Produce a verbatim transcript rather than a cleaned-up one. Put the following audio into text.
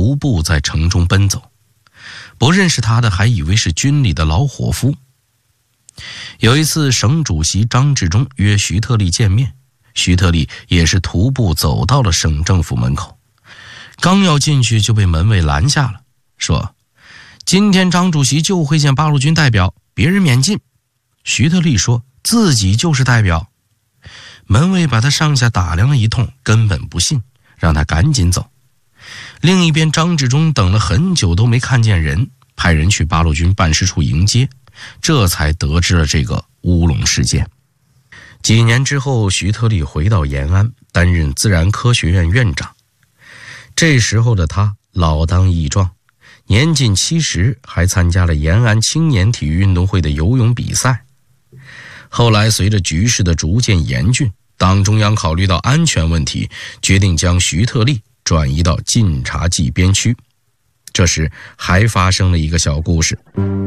徒步在城中奔走，不认识他的还以为是军里的老伙夫。有一次，省主席张治中约徐特立见面，徐特立也是徒步走到了省政府门口，刚要进去就被门卫拦下了，说：“今天张主席就会见八路军代表，别人免进。”徐特立说自己就是代表。门卫把他上下打量了一通，根本不信，让他赶紧走。另一边，张治中等了很久都没看见人，派人去八路军办事处迎接，这才得知了这个乌龙事件。几年之后，徐特立回到延安，担任自然科学院院长。这时候的他老当益壮，年近七十，还参加了延安青年体育运动会的游泳比赛。后来随着局势的逐渐严峻，党中央考虑到安全问题，决定将徐特立转移到晋察冀边区。这时还发生了一个小故事。